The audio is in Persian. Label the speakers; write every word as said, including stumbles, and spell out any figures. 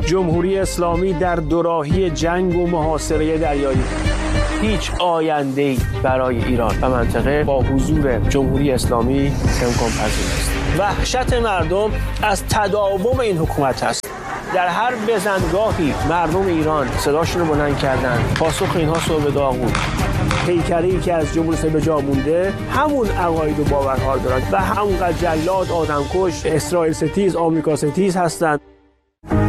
Speaker 1: جمهوری اسلامی در دوراهی جنگ و محاصره دریایی. هیچ آینده‌ای برای ایران و منطقه با حضور جمهوری اسلامی امکان پذیر است. وحشت مردم از تداوم این حکومت است. در هر بزنگاهی مردم ایران صداشون رو بلند کردن. پاسخ اینها صبح داغون. پیکری که از جمهوری اسلامی به جا مونده همون عقاید و باورها دارن و همونقدر جلاد، آدمکش، اسرائیل ستیز، آمریکا ستیز هستند.